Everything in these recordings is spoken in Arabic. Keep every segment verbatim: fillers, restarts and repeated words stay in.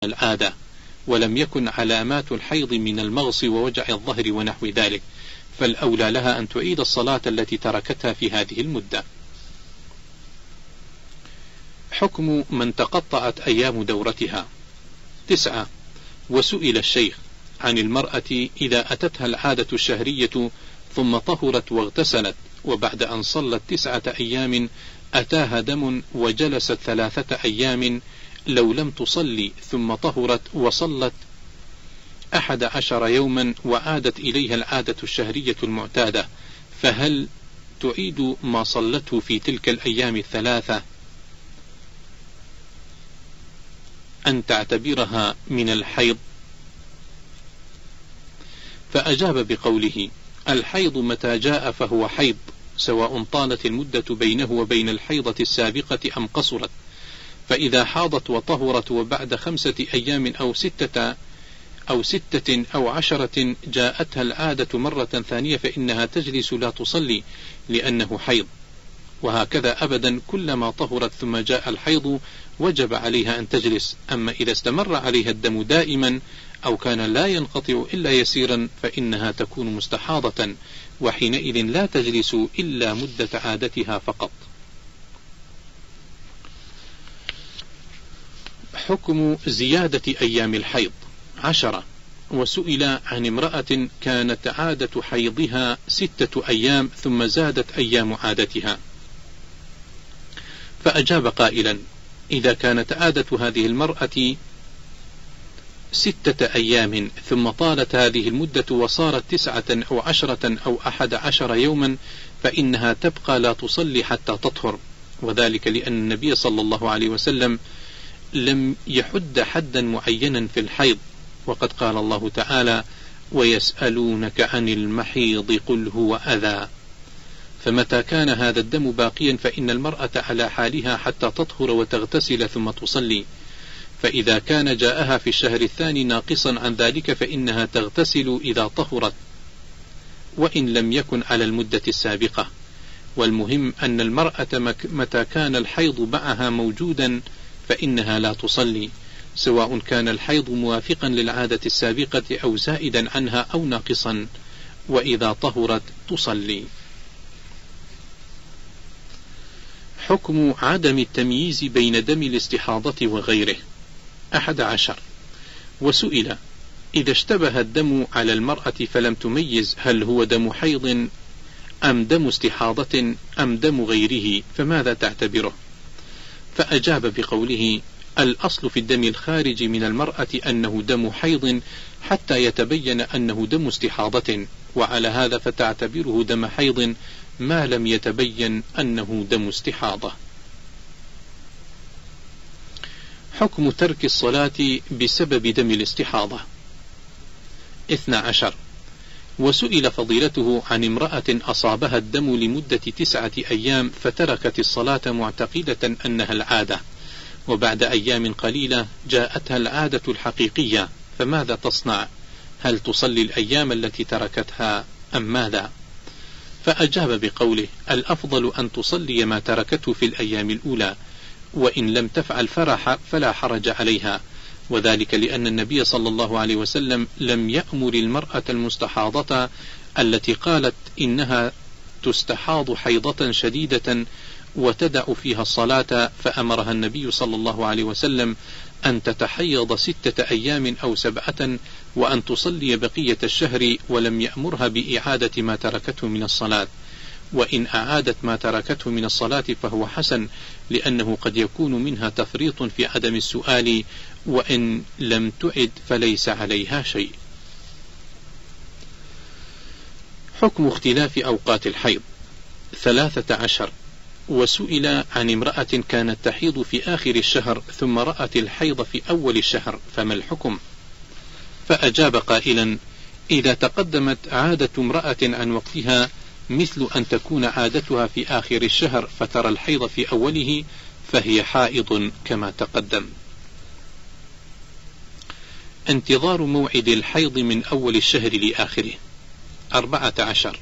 العادة، ولم يكن علامات الحيض من المغص ووجع الظهر ونحو ذلك، فالأولى لها أن تعيد الصلاة التي تركتها في هذه المدة. حكم من تقطعت أيام دورتها. تسعة. وسئل الشيخ عن المرأة إذا أتتها العادة الشهرية ثم طهرت واغتسلت، وبعد أن صلت تسعة أيام أتاها دم وجلست ثلاثة أيام، لو لم تصلي ثم طهرت وصلت أحد عشر يوما وعادت إليها العادة الشهرية المعتادة، فهل تعيد ما صلته في تلك الأيام الثلاثة أن تعتبرها من الحيض؟ فأجاب بقوله: الحيض متى جاء فهو حيض، سواء طالت المدة بينه وبين الحيضة السابقة أم قصرت، فإذا حاضت وطهرت وبعد خمسة أيام أو ستة أو ستة أو عشرة جاءتها العادة مرة ثانية فإنها تجلس لا تصلي لأنه حيض، وهكذا أبدا كلما طهرت ثم جاء الحيض وجب عليها أن تجلس. أما إذا استمر عليها الدم دائما أو كان لا ينقطع إلا يسيرا فإنها تكون مستحاضة، وحينئذ لا تجلس إلا مدة عادتها فقط. حكم زيادة أيام الحيض. عشرة. وسئل عن امرأة كانت عادة حيضها ستة أيام ثم زادت أيام عادتها، فأجاب قائلا: إذا كانت عادة هذه المرأة ستة أيام ثم طالت هذه المدة وصارت تسعة أو عشرة أو أحد عشر يوما فإنها تبقى لا تصلي حتى تطهر، وذلك لأن النبي صلى الله عليه وسلم لم يحد حدا معينا في الحيض، وقد قال الله تعالى: ويسألونك عن المحيض قل هو أذى، فمتى كان هذا الدم باقيا فإن المرأة على حالها حتى تطهر وتغتسل ثم تصلي، فإذا كان جاءها في الشهر الثاني ناقصا عن ذلك فإنها تغتسل إذا طهرت وإن لم يكن على المدة السابقة. والمهم أن المرأة متى كان الحيض معها موجودا فإنها لا تصلي، سواء كان الحيض موافقا للعادة السابقة أو زائدا عنها أو ناقصا، وإذا طهرت تصلي. حكم عدم التمييز بين دم الاستحاضة وغيره. أحد عشر. وسئل: إذا اشتبه الدم على المرأة فلم تميز هل هو دم حيض أم دم استحاضة أم دم غيره فماذا تعتبره؟ فأجاب بقوله: الأصل في الدم الخارج من المرأة أنه دم حيض حتى يتبين أنه دم استحاضة، وعلى هذا فتعتبره دم حيض ما لم يتبين أنه دم استحاضة. حكم ترك الصلاة بسبب دم الاستحاضة. اثنى عشر. وسئل فضيلته عن امرأة أصابها الدم لمدة تسعة أيام فتركت الصلاة معتقدة أنها العادة، وبعد أيام قليلة جاءتها العادة الحقيقية، فماذا تصنع؟ هل تصلي الأيام التي تركتها أم ماذا؟ فأجاب بقوله: الأفضل أن تصلي ما تركته في الأيام الأولى، وإن لم تفعل فلا حرج عليها، وذلك لأن النبي صلى الله عليه وسلم لم يأمر المرأة المستحاضة التي قالت إنها تستحاض حيضة شديدة وتدع فيها الصلاة، فأمرها النبي صلى الله عليه وسلم أن تتحيض ستة أيام أو سبعة وأن تصلي بقية الشهر، ولم يأمرها بإعادة ما تركته من الصلاة. وإن أعادت ما تركته من الصلاة فهو حسن، لأنه قد يكون منها تفريط في عدم السؤال، وإن لم تعد فليس عليها شيء. حكم اختلاف أوقات الحيض. ثلاثة عشر. وسئل عن امرأة كانت تحيض في آخر الشهر ثم رأت الحيض في أول الشهر فما الحكم؟ فأجاب قائلا: إذا تقدمت عادة امرأة عن وقتها مثل أن تكون عادتها في آخر الشهر فترى الحيض في أوله فهي حائض كما تقدم. انتظار موعد الحيض من أول الشهر لآخره. أربعة عشر.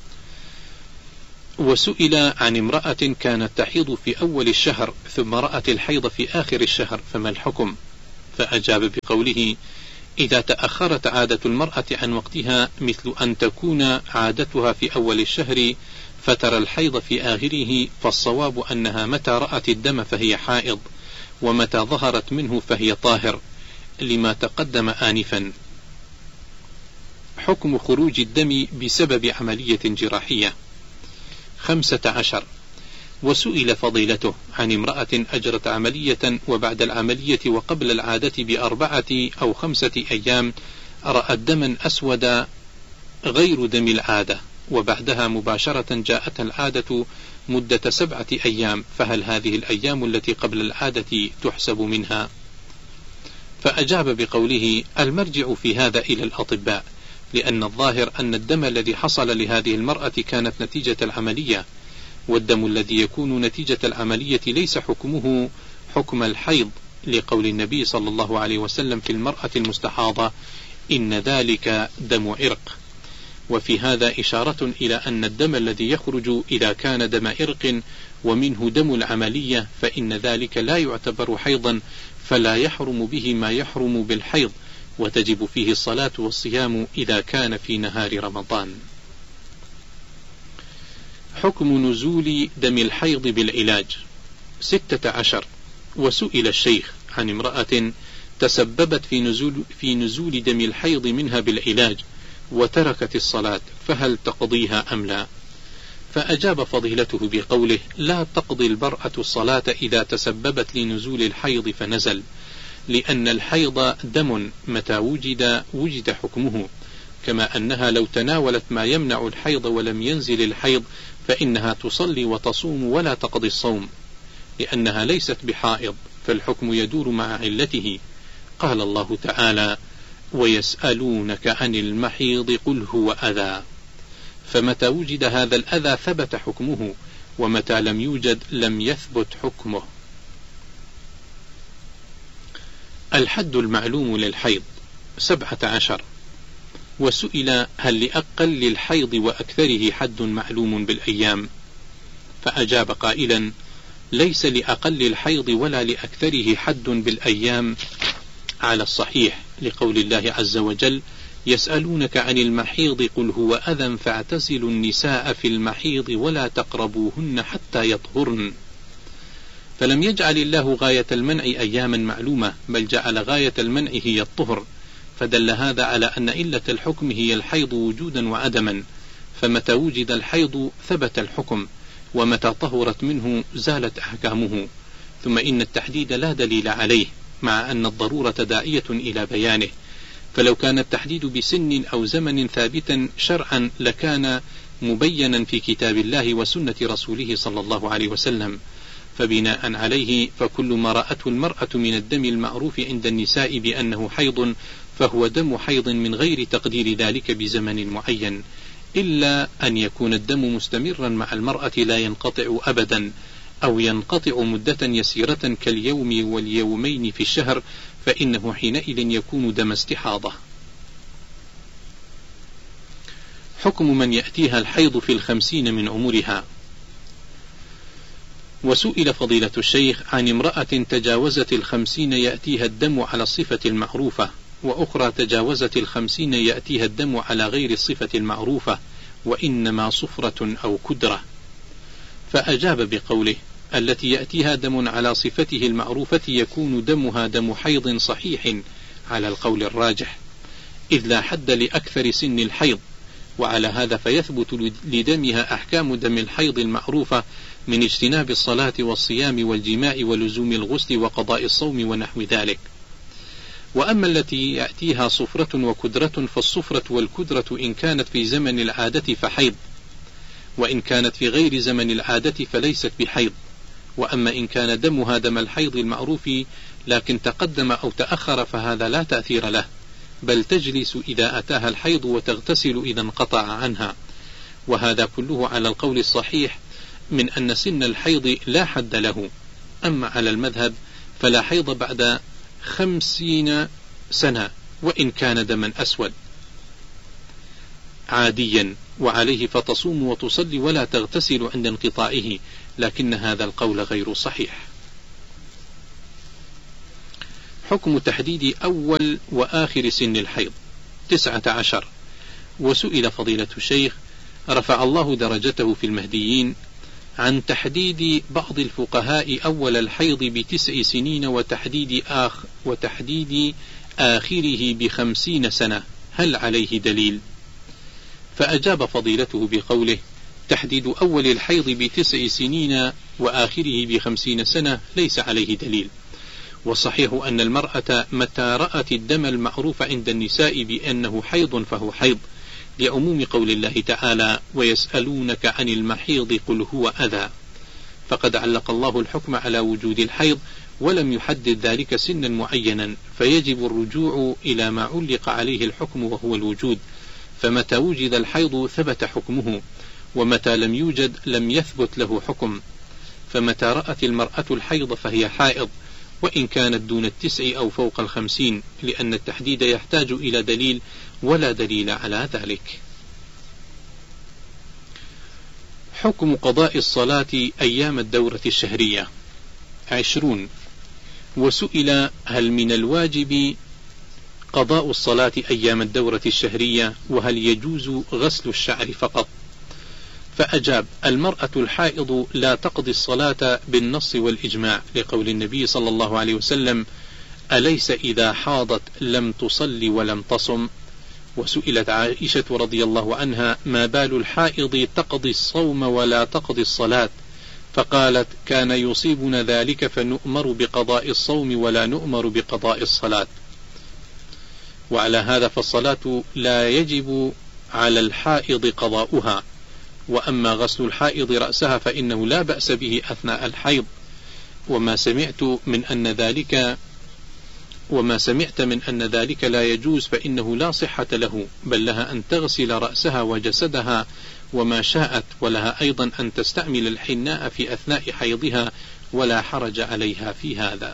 وسئل عن امرأة كانت تحيض في أول الشهر ثم رأت الحيض في آخر الشهر فما الحكم؟ فأجاب بقوله: إذا تأخرت عادة المرأة عن وقتها مثل أن تكون عادتها في أول الشهر فترى الحيض في آخره، فالصواب أنها متى رأت الدم فهي حائض، ومتى ظهرت منه فهي طاهر، لما تقدم آنفا. حكم خروج الدم بسبب عملية جراحية. خمسة عشر. وسئل فضيلته عن امرأة أجرت عملية وبعد العملية وقبل العادة بأربعة أو خمسة أيام رأت دما أسود غير دم العادة، وبعدها مباشرة جاءت العادة مدة سبعة أيام، فهل هذه الأيام التي قبل العادة تحسب منها؟ فأجاب بقوله: المرجع في هذا إلى الأطباء، لأن الظاهر أن الدم الذي حصل لهذه المرأة كانت نتيجة العملية، والدم الذي يكون نتيجة العملية ليس حكمه حكم الحيض، لقول النبي صلى الله عليه وسلم في المرأة المستحاضة: إن ذلك دم عرق. وفي هذا إشارة إلى أن الدم الذي يخرج إذا كان دم عرق ومنه دم العملية فإن ذلك لا يعتبر حيضا، فلا يحرم به ما يحرم بالحيض، وتجب فيه الصلاة والصيام إذا كان في نهار رمضان. حكم نزول دم الحيض بالعلاج. ستة عشر. وسئل الشيخ عن امرأة تسببت في نزول, في نزول دم الحيض منها بالعلاج وتركت الصلاة، فهل تقضيها أم لا؟ فأجاب فضيلته بقوله: لا تقضي المرأة الصلاة إذا تسببت لنزول الحيض فنزل، لأن الحيض دم متى وجد وجد حكمه، كما أنها لو تناولت ما يمنع الحيض ولم ينزل الحيض فإنها تصلي وتصوم ولا تقضي الصوم، لأنها ليست بحائض، فالحكم يدور مع علته. قال الله تعالى: ويسألونك عن المحيض قل هو أذى، فمتى وجد هذا الأذى ثبت حكمه، ومتى لم يوجد لم يثبت حكمه. الحد المعلوم للحيض. سبعة عشر. وسئل: هل لأقل الحيض وأكثره حد معلوم بالأيام؟ فأجاب قائلا: ليس لأقل الحيض ولا لأكثره حد بالأيام على الصحيح، لقول الله عز وجل: يسألونك عن المحيض قل هو أذى فاعتزلوا النساء في المحيض ولا تقربوهن حتى يطهرن. فلم يجعل الله غاية المنع أياما معلومة، بل جعل غاية المنع هي الطهر، فدل هذا على أن علة الحكم هي الحيض وجودا وعدما، فمتى وجد الحيض ثبت الحكم، ومتى طهرت منه زالت أحكامه. ثم إن التحديد لا دليل عليه، مع أن الضرورة داعية إلى بيانه، فلو كان التحديد بسن أو زمن ثابتا شرعا لكان مبينا في كتاب الله وسنة رسوله صلى الله عليه وسلم، فبناء عليه فكل ما رأته المرأة من الدم المعروف عند النساء بأنه حيض فهو دم حيض من غير تقدير ذلك بزمن معين، إلا أن يكون الدم مستمرا مع المرأة لا ينقطع أبدا، أو ينقطع مدة يسيرة كاليوم واليومين في الشهر، فإنه حينئذ يكون دم استحاضة. حكم من يأتيها الحيض في الخمسين من عمرها. وسئل فضيلة الشيخ عن امرأة تجاوزت الخمسين يأتيها الدم على الصفة المعروفة، وأخرى تجاوزت الخمسين يأتيها الدم على غير الصفة المعروفة، وإنما صفرة أو كدرة. فأجاب بقوله: التي يأتيها دم على صفته المعروفة يكون دمها دم حيض صحيح على القول الراجح، إذ لا حد لأكثر سن الحيض، وعلى هذا فيثبت لدمها أحكام دم الحيض المعروفة من اجتناب الصلاة والصيام والجماع ولزوم الغسل وقضاء الصوم ونحو ذلك. وأما التي يأتيها صفرة وكدرة فالصفرة والكدرة إن كانت في زمن العادة فحيض، وإن كانت في غير زمن العادة فليست بحيض. وأما إن كان دمها دم الحيض المعروف لكن تقدم أو تأخر فهذا لا تأثير له، بل تجلس إذا أتاها الحيض وتغتسل إذا انقطع عنها، وهذا كله على القول الصحيح من أن سن الحيض لا حد له. أما على المذهب فلا حيض بعد خمسين سنة وإن كان دما أسود عاديا، وعليه فتصوم وتصلي ولا تغتسل عند انقطاعه، لكن هذا القول غير صحيح. حكم تحديد أول وآخر سن الحيض. تسعة عشر. وسئل فضيلة الشيخ رفع الله درجته في المهديين عن تحديد بعض الفقهاء أول الحيض بتسع سنين وتحديد, آخ وتحديد آخره بخمسين سنة، هل عليه دليل؟ فأجاب فضيلته بقوله: تحديد أول الحيض بتسع سنين وآخره بخمسين سنة ليس عليه دليل، والصحيح أن المرأة متى رأت الدم المعروف عند النساء بأنه حيض فهو حيض، لعموم قول الله تعالى: ويسألونك عن المحيض قل هو أذى، فقد علق الله الحكم على وجود الحيض ولم يحدد ذلك سنا معينا، فيجب الرجوع إلى ما علق عليه الحكم وهو الوجود، فمتى وجد الحيض ثبت حكمه، ومتى لم يوجد لم يثبت له حكم. فمتى رأت المرأة الحيض فهي حائض، وإن كانت دون التسع أو فوق الخمسين، لأن التحديد يحتاج إلى دليل ولا دليل على ذلك. حكم قضاء الصلاة أيام الدورة الشهرية. عشرون. وسئل هل من الواجب قضاء الصلاة أيام الدورة الشهرية، وهل يجوز غسل الشعر فقط؟ فأجاب: المرأة الحائض لا تقضي الصلاة بالنص والإجماع، لقول النبي صلى الله عليه وسلم: أليس إذا حاضت لم تصلي ولم تصم؟ وسئلت عائشة رضي الله عنها: ما بال الحائض تقضي الصوم ولا تقضي الصلاة؟ فقالت: كان يصيبنا ذلك فنؤمر بقضاء الصوم ولا نؤمر بقضاء الصلاة. وعلى هذا فالصلاة لا يجب على الحائض قضاؤها، وأما غسل الحائض رأسها فإنه لا بأس به أثناء الحيض، وما سمعت من أن ذلك وما سمعت من أن ذلك لا يجوز فإنه لا صحة له، بل لها أن تغسل رأسها وجسدها وما شاءت، ولها أيضا أن تستعمل الحناء في أثناء حيضها، ولا حرج عليها في هذا.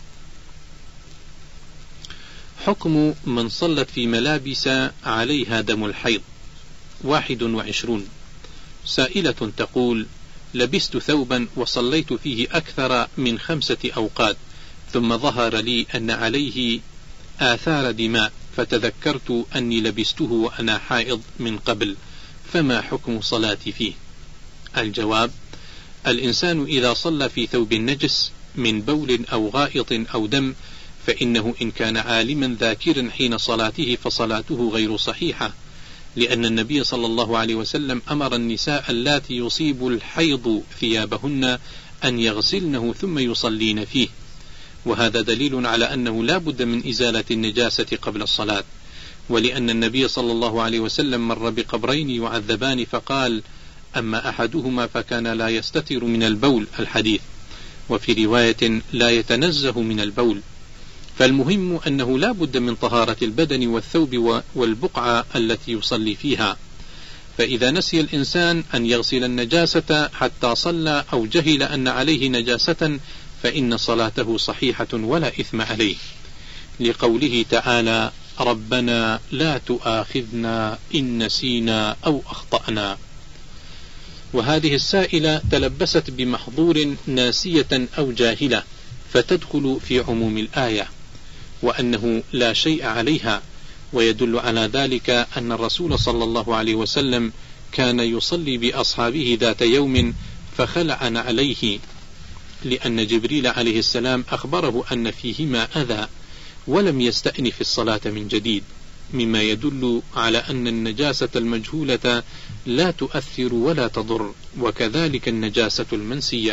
حكم من صلت في ملابس عليها دم الحيض. واحد وعشرون. سائلة تقول: لبست ثوبا وصليت فيه أكثر من خمسة أوقات، ثم ظهر لي أن عليه آثار دماء، فتذكرت أني لبسته وأنا حائض من قبل، فما حكم صلاتي فيه؟ الجواب: الإنسان إذا صلى في ثوب نجس من بول أو غائط أو دم، فإنه إن كان عالما ذاكرا حين صلاته فصلاته غير صحيحة، لأن النبي صلى الله عليه وسلم أمر النساء اللاتي يصيب الحيض ثيابهن أن يغسلنه ثم يصلين فيه، وهذا دليل على أنه لا بد من إزالة النجاسة قبل الصلاة. ولأن النبي صلى الله عليه وسلم مر بقبرين يعذبان فقال: أما أحدهما فكان لا يستتر من البول، الحديث، وفي رواية لا يتنزه من البول. فالمهم أنه لا بد من طهارة البدن والثوب والبقعة التي يصلي فيها، فإذا نسي الإنسان أن يغسل النجاسة حتى صلى أو جهل أن عليه نجاسة فإن صلاته صحيحة ولا إثم عليه، لقوله تعالى: ربنا لا تؤاخذنا إن نسينا أو أخطأنا. وهذه السائلة تلبست بمحظور ناسية أو جاهلة، فتدخل في عموم الآية، وأنه لا شيء عليها، ويدل على ذلك أن الرسول صلى الله عليه وسلم كان يصلي بأصحابه ذات يوم فخلع نعليه، لأن جبريل عليه السلام أخبره أن فيهما أذى، ولم يستأنف الصلاة من جديد، مما يدل على أن النجاسة المجهولة لا تؤثر ولا تضر، وكذلك النجاسة المنسية.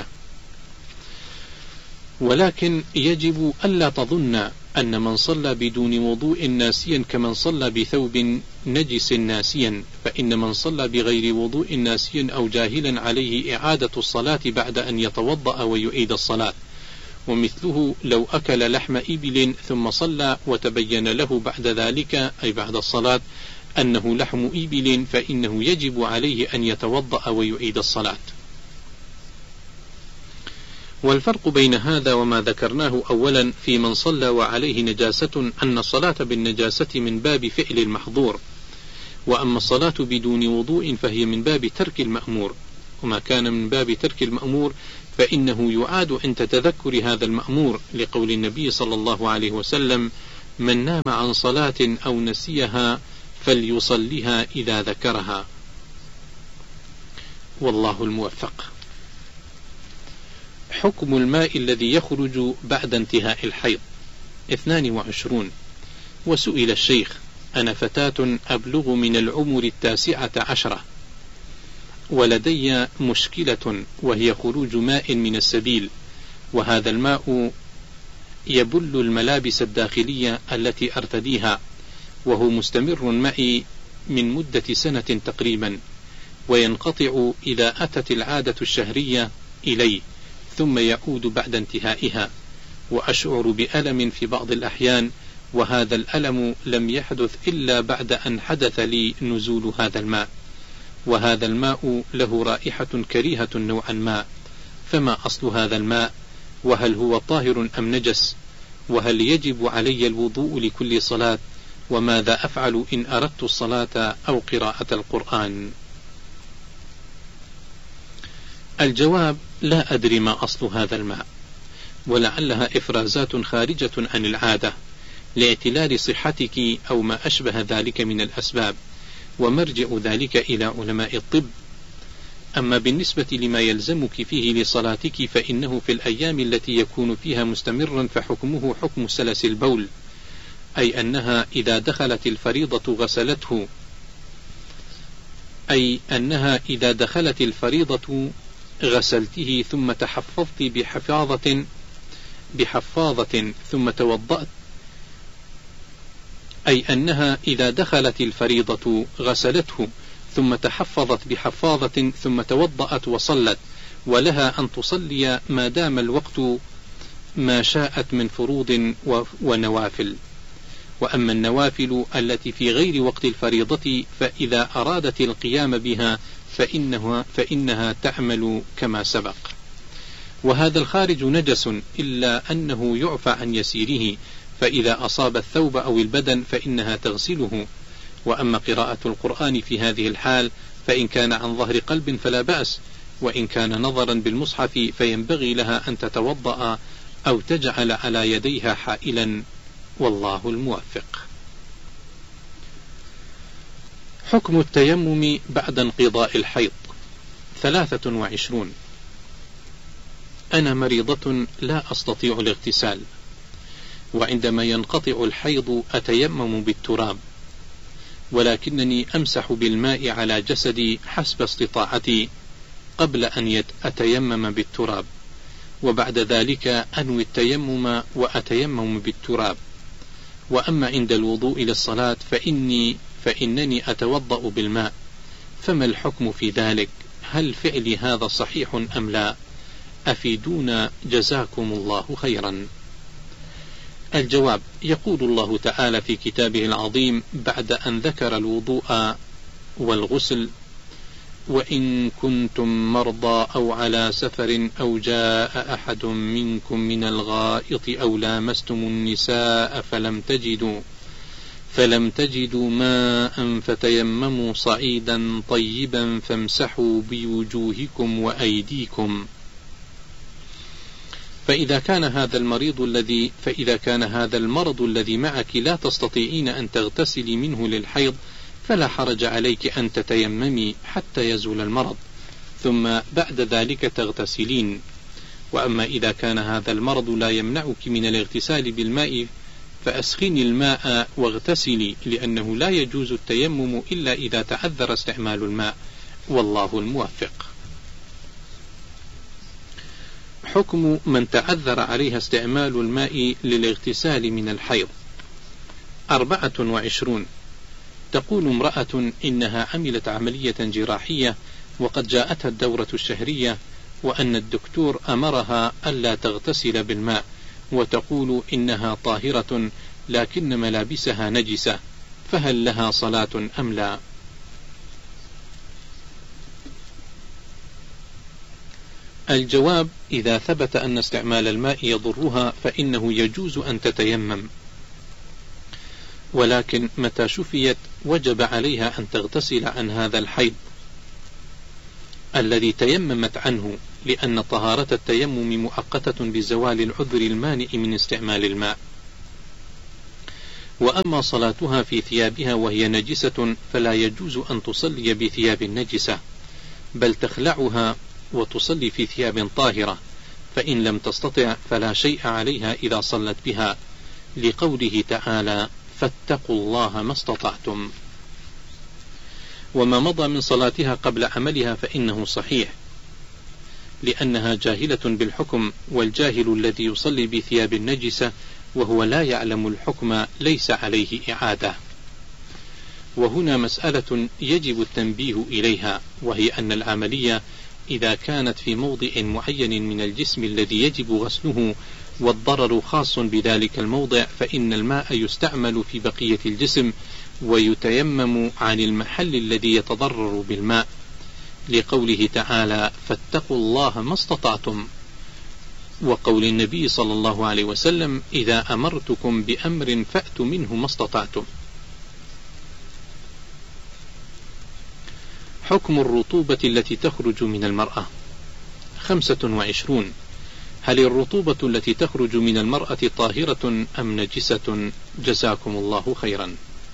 ولكن يجب ألا تظن أن من صلى بدون وضوء ناسيا كمن صلى بثوب نجس ناسيا، فإن من صلى بغير وضوء ناسيا أو جاهلا عليه إعادة الصلاة بعد أن يتوضأ ويعيد الصلاة. ومثله لو أكل لحم إبل ثم صلى وتبين له بعد ذلك أي بعد الصلاة أنه لحم إبل، فإنه يجب عليه أن يتوضأ ويعيد الصلاة. والفرق بين هذا وما ذكرناه أولا في من صلى وعليه نجاسة أن الصلاة بالنجاسة من باب فعل المحظور، وأما الصلاة بدون وضوء فهي من باب ترك المأمور، وما كان من باب ترك المأمور فإنه يعاد عند تذكر هذا المأمور، لقول النبي صلى الله عليه وسلم: من نام عن صلاة أو نسيها فليصلها إذا ذكرها. والله الموفق. حكم الماء الذي يخرج بعد انتهاء الحيض. اثنان وعشرون. وسئل الشيخ: أنا فتاة أبلغ من العمر التاسعة عشرة، ولدي مشكلة وهي خروج ماء من السبيل، وهذا الماء يبل الملابس الداخلية التي أرتديها، وهو مستمر معي من مدة سنة تقريبا، وينقطع إذا أتت العادة الشهرية إلي، ثم يعود بعد انتهائها، وأشعر بألم في بعض الأحيان، وهذا الألم لم يحدث إلا بعد أن حدث لي نزول هذا الماء، وهذا الماء له رائحة كريهة نوعا ما، فما أصل هذا الماء؟ وهل هو طاهر أم نجس؟ وهل يجب علي الوضوء لكل صلاة؟ وماذا أفعل إن أردت الصلاة أو قراءة القرآن؟ الجواب: لا أدري ما أصل هذا الماء، ولعلها إفرازات خارجة عن العادة لاعتلال صحتك أو ما أشبه ذلك من الأسباب، ومرجع ذلك إلى علماء الطب. أما بالنسبة لما يلزمك فيه لصلاتك فإنه في الأيام التي يكون فيها مستمرا فحكمه حكم سلس البول، أي أنها إذا دخلت الفريضة غسلته أي أنها إذا دخلت الفريضة غسلته ثم تحفظت بحفاظة بحفاظة ثم توضأت أي أنها إذا دخلت الفريضة غسلته ثم تحفظت بحفاظة ثم توضأت وصلت، ولها أن تصلي ما دام الوقت ما شاءت من فروض ونوافل. وأما النوافل التي في غير وقت الفريضة فإذا أرادت القيام بها فإنها, فإنها تعمل كما سبق. وهذا الخارج نجس إلا أنه يعفى عن يسيره، فإذا أصاب الثوب أو البدن فإنها تغسله. وأما قراءة القرآن في هذه الحال فإن كان عن ظهر قلب فلا بأس، وإن كان نظرا بالمصحف فينبغي لها أن تتوضأ أو تجعل على يديها حائلا، والله الموفق. حكم التيمم بعد انقضاء الحيض. ثلاثة وعشرون. أنا مريضة لا أستطيع الاغتسال، وعندما ينقطع الحيض أتيمم بالتراب، ولكنني أمسح بالماء على جسدي حسب استطاعتي قبل أن أتيمم بالتراب، وبعد ذلك أنوي التيمم وأتيمم بالتراب. وأما عند الوضوء للصلاة فإني فإنني أتوضأ بالماء، فما الحكم في ذلك؟ هل فعلي هذا صحيح أم لا؟ أفيدونا جزاكم الله خيرا. الجواب: يقول الله تعالى في كتابه العظيم بعد أن ذكر الوضوء والغسل: وإن كنتم مرضى أو على سفر أو جاء أحد منكم من الغائط أو لامستم النساء فلم تجدوا فلم تجدوا ماء فتيمموا صعيدا طيبا فامسحوا بوجوهكم وأيديكم. فإذا كان هذا المريض الذي فإذا كان هذا المرض الذي معك لا تستطيعين أن تغتسلي منه للحيض فلا حرج عليك أن تتيممي حتى يزول المرض، ثم بعد ذلك تغتسلين. وأما إذا كان هذا المرض لا يمنعك من الاغتسال بالماء فأسخني الماء واغتسلي، لأنه لا يجوز التيمم إلا إذا تعذر استعمال الماء، والله الموفق. حكم من تعذر عليها استعمال الماء للاغتسال من الحيض. أربعة وعشرون. تقول امرأة إنها عملت عملية جراحية وقد جاءتها الدورة الشهرية، وأن الدكتور أمرها ألا تغتسل بالماء، وتقول إنها طاهرة لكن ملابسها نجسة، فهل لها صلاة أم لا؟ الجواب: إذا ثبت أن استعمال الماء يضرها فإنه يجوز أن تتيمم، ولكن متى شفيت وجب عليها أن تغتسل عن هذا الحيض. الذي تيممت عنه، لأن طهارة التيمم مؤقتة بزوال العذر المانع من استعمال الماء. وأما صلاتها في ثيابها وهي نجسة فلا يجوز أن تصلي بثياب نجسة، بل تخلعها وتصلي في ثياب طاهرة، فإن لم تستطع فلا شيء عليها إذا صلت بها، لقوله تعالى: فاتقوا الله ما استطعتم. وما مضى من صلاتها قبل عملها فإنه صحيح، لأنها جاهلة بالحكم، والجاهل الذي يصلي بثياب النجسة وهو لا يعلم الحكم ليس عليه إعادة. وهنا مسألة يجب التنبيه إليها، وهي أن العملية إذا كانت في موضع معين من الجسم الذي يجب غسله والضرر خاص بذلك الموضع، فإن الماء يستعمل في بقية الجسم ويتيمم عن المحل الذي يتضرر بالماء، لقوله تعالى: فاتقوا الله ما استطعتم، وقول النبي صلى الله عليه وسلم: إذا أمرتكم بأمر فأتوا منه ما استطعتم. حكم الرطوبة التي تخرج من المرأة. خمسة وعشرون. هل الرطوبة التي تخرج من المرأة طاهرة أم نجسة؟ جزاكم الله خيرا.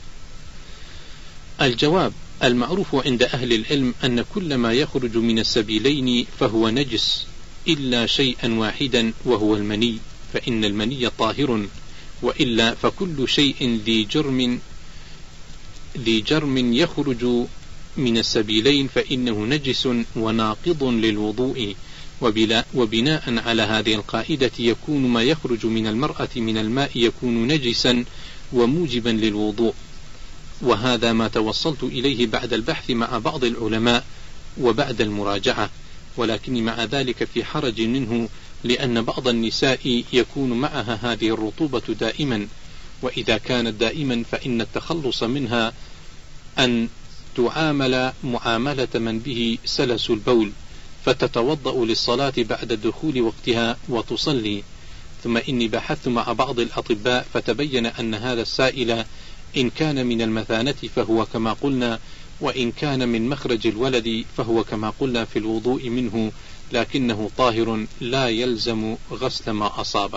الجواب: المعروف عند أهل العلم أن كل ما يخرج من السبيلين فهو نجس، إلا شيئا واحدا وهو المني، فإن المني طاهر، وإلا فكل شيء ذي جرم ذي جرم يخرج من السبيلين فإنه نجس وناقض للوضوء. وبناء على هذه القاعدة يكون ما يخرج من المرأة من الماء يكون نجسا وموجبا للوضوء، وهذا ما توصلت إليه بعد البحث مع بعض العلماء وبعد المراجعة، ولكن مع ذلك في حرج منه، لأن بعض النساء يكون معها هذه الرطوبة دائما، وإذا كانت دائما فإن التخلص منها أن تعامل معاملة من به سلس البول، فتتوضأ للصلاة بعد دخول وقتها وتصلي. ثم إني بحثت مع بعض الأطباء فتبين أن هذا السائل إن كان من المثانة فهو كما قلنا، وإن كان من مخرج الولد فهو كما قلنا في الوضوء منه، لكنه طاهر لا يلزم غسل ما أصابه.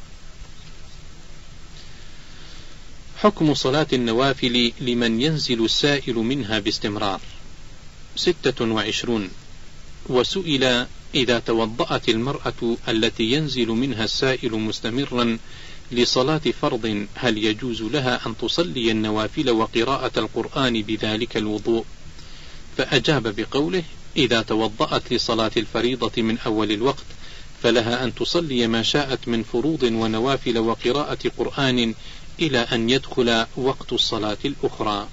حكم صلاة النوافل لمن ينزل السائل منها باستمرار. ستة وعشرون. وسئل: إذا توضأت المرأة التي ينزل منها السائل مستمرا لصلاة فرض هل يجوز لها أن تصلي النوافل وقراءة القرآن بذلك الوضوء؟ فأجاب بقوله: إذا توضأت لصلاة الفريضة من أول الوقت فلها أن تصلي ما شاءت من فروض ونوافل وقراءة قرآن إلى أن يدخل وقت الصلاة الأخرى.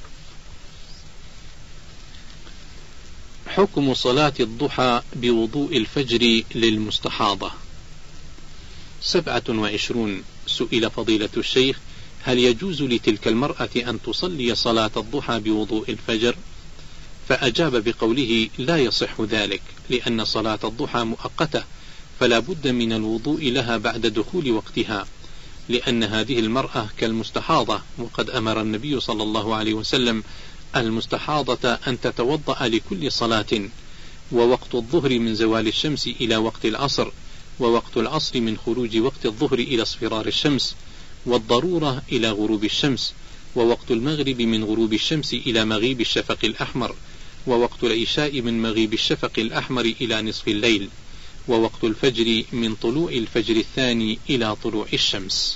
حكم صلاة الضحى بوضوء الفجر للمستحاضة. سبعة وعشرون. سئل فضيلة الشيخ: هل يجوز لتلك المرأة أن تصلي صلاة الضحى بوضوء الفجر؟ فأجاب بقوله: لا يصح ذلك، لأن صلاة الضحى مؤقتة، فلا بد من الوضوء لها بعد دخول وقتها، لأن هذه المرأة كالمستحاضة، وقد أمر النبي صلى الله عليه وسلم المستحاضة أن تتوضأ لكل صلاة، ووقت الظهر من زوال الشمس إلى وقت العصر، ووقت العصر من خروج وقت الظهر إلى اصفرار الشمس، والضرورة إلى غروب الشمس، ووقت المغرب من غروب الشمس إلى مغيب الشفق الأحمر، ووقت العشاء من مغيب الشفق الأحمر إلى نصف الليل، ووقت الفجر من طلوع الفجر الثاني إلى طلوع الشمس.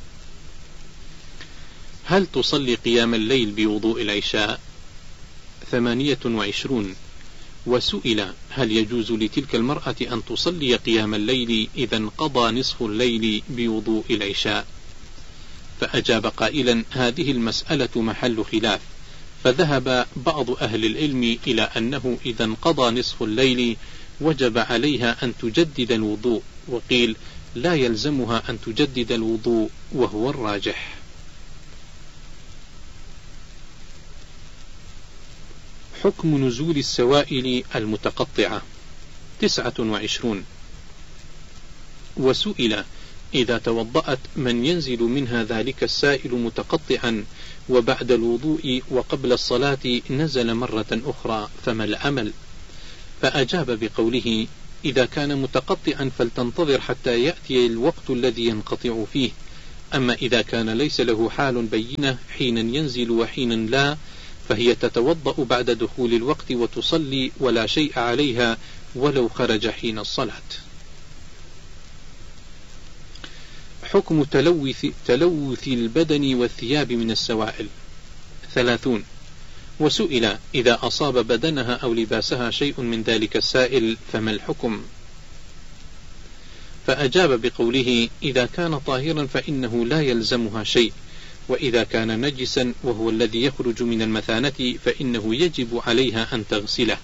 هل تصلي قيام الليل بوضوء العشاء؟ ثمانية وعشرون. وسئل: هل يجوز لتلك المرأة أن تصلي قيام الليل إذا انقضى نصف الليل بوضوء العشاء؟ فأجاب قائلا: هذه المسألة محل خلاف، فذهب بعض أهل العلم إلى أنه إذا انقضى نصف الليل وجب عليها أن تجدد الوضوء، وقيل لا يلزمها أن تجدد الوضوء، وهو الراجح. حكم نزول السوائل المتقطعة. تسعة وعشرون. وسئل: إذا توضأت من ينزل منها ذلك السائل متقطعا وبعد الوضوء وقبل الصلاة نزل مرة أخرى فما العمل؟ فأجاب بقوله: إذا كان متقطعا فلتنتظر حتى يأتي الوقت الذي ينقطع فيه، أما إذا كان ليس له حال بينة حين ينزل وحين لا، فهي تتوضأ بعد دخول الوقت وتصلي ولا شيء عليها ولو خرج حين الصلاة. حكم تلوث, تلوث البدن والثياب من السوائل. ثلاثون. وسئل: إذا أصاب بدنها أو لباسها شيء من ذلك السائل فما الحكم؟ فأجاب بقوله: إذا كان طاهرا فإنه لا يلزمها شيء، وإذا كان نجسا وهو الذي يخرج من المثانة فإنه يجب عليها أن تغسله.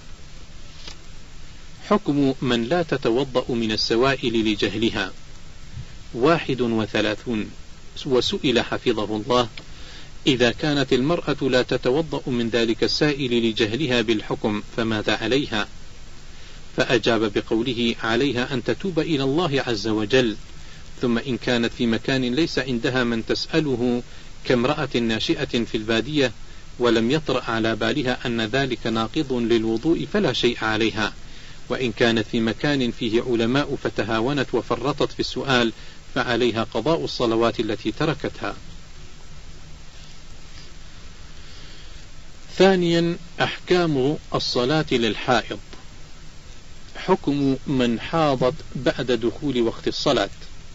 حكم من لا تتوضأ من السوائل لجهلها. واحد وثلاثون. وسئل حفظه الله: إذا كانت المرأة لا تتوضأ من ذلك السائل لجهلها بالحكم فماذا عليها؟ فأجاب بقوله: عليها أن تتوب إلى الله عز وجل، ثم إن كانت في مكان ليس عندها من تسأله كامرأة ناشئة في البادية ولم يطرأ على بالها أن ذلك ناقض للوضوء فلا شيء عليها، وإن كانت في مكان فيه علماء فتهاونت وفرطت في السؤال فعليها قضاء الصلوات التي تركتها. ثانيا، أحكام الصلاة للحائض. حكم من حاضت بعد دخول وقت الصلاة.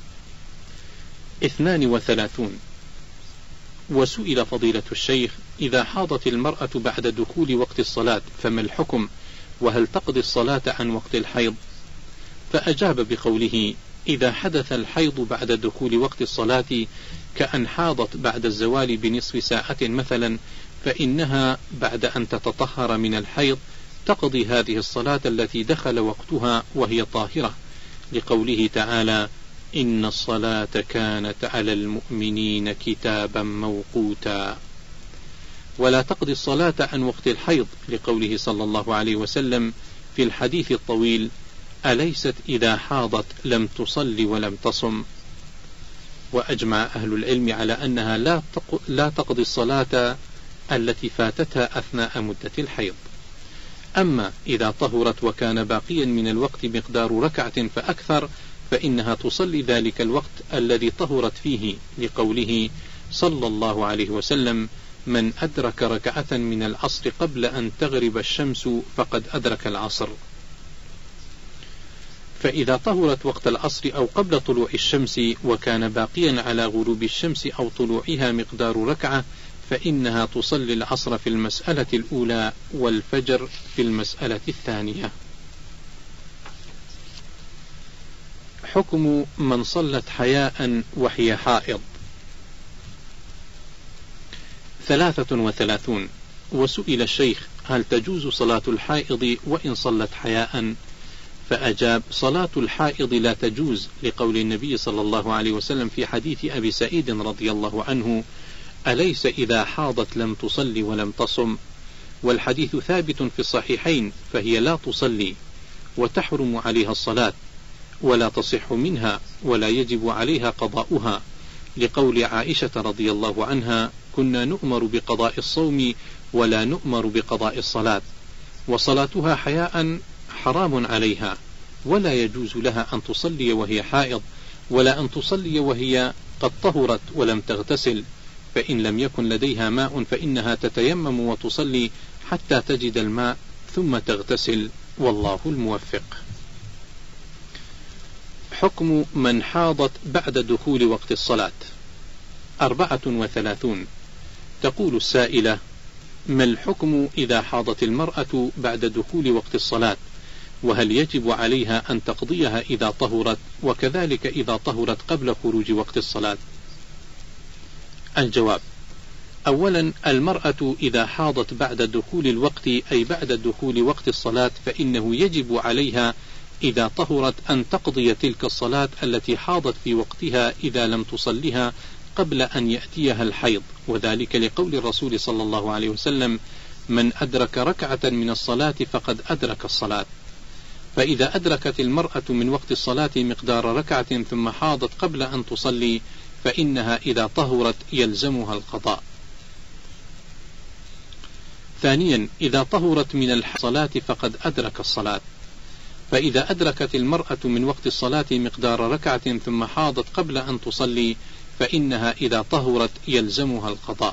اثنان وثلاثون. وسئل فضيلة الشيخ: إذا حاضت المرأة بعد دخول وقت الصلاة فما الحكم، وهل تقضي الصلاة عن وقت الحيض؟ فأجاب بقوله: إذا حدث الحيض بعد دخول وقت الصلاة كأن حاضت بعد الزوال بنصف ساعة مثلا، فإنها بعد أن تتطهر من الحيض تقضي هذه الصلاة التي دخل وقتها وهي طاهرة، لقوله تعالى: إن الصلاة كانت على المؤمنين كتابا موقوتا. ولا تقضي الصلاة عن وقت الحيض، لقوله صلى الله عليه وسلم في الحديث الطويل: أليست إذا حاضت لم تصل ولم تصم. وأجمع أهل العلم على أنها لا لا تقضي الصلاة التي فاتتها أثناء مدة الحيض. أما إذا طهرت وكان باقيا من الوقت مقدار ركعة فأكثر فإنها تصلي ذلك الوقت الذي طهرت فيه، لقوله صلى الله عليه وسلم: من أدرك ركعة من العصر قبل أن تغرب الشمس فقد أدرك العصر. فإذا طهرت وقت العصر أو قبل طلوع الشمس وكان باقيا على غروب الشمس أو طلوعها مقدار ركعة فإنها تصلي العصر في المسألة الأولى والفجر في المسألة الثانية. حكم من صلت حياء وهي حائض. ثلاثة وثلاثون. وسئل الشيخ: هل تجوز صلاة الحائض وإن صلت حياء؟ فأجاب: صلاة الحائض لا تجوز، لقول النبي صلى الله عليه وسلم في حديث أبي سعيد رضي الله عنه: أليس إذا حاضت لم تصلي ولم تصم؟ والحديث ثابت في الصحيحين، فهي لا تصلي وتحرم عليها الصلاة ولا تصح منها ولا يجب عليها قضاؤها، لقول عائشة رضي الله عنها: كنا نؤمر بقضاء الصوم ولا نؤمر بقضاء الصلاة، وصلاتها حياء حرام عليها، ولا يجوز لها أن تصلي وهي حائض، ولا أن تصلي وهي قد طهرت ولم تغتسل، فإن لم يكن لديها ماء فإنها تتيمم وتصلي حتى تجد الماء ثم تغتسل، والله الموفق. حكم من حاضت بعد دخول وقت الصلاة. أربعة وثلاثون. تقول السائلة: ما الحكم إذا حاضت المرأة بعد دخول وقت الصلاة، وهل يجب عليها أن تقضيها إذا طهرت، وكذلك إذا طهرت قبل خروج وقت الصلاة؟ الجواب: أولا، المرأة إذا حاضت بعد دخول الوقت أي بعد دخول وقت الصلاة فإنه يجب عليها إذا طهرت أن تقضي تلك الصلاة التي حاضت في وقتها إذا لم تصلها قبل أن يأتيها الحيض، وذلك لقول الرسول صلى الله عليه وسلم: من أدرك ركعة من الصلاة فقد أدرك الصلاة. فإذا أدركت المرأة من وقت الصلاة مقدار ركعة ثم حاضت قبل أن تصلي فإنها إذا طهرت يلزمها القضاء. ثانيا، إذا طهرت من الصلاة فقد أدرك الصلاة، فإذا أدركت المرأة من وقت الصلاة مقدار ركعة ثم حاضت قبل أن تصلي فإنها إذا طهرت يلزمها القضاء.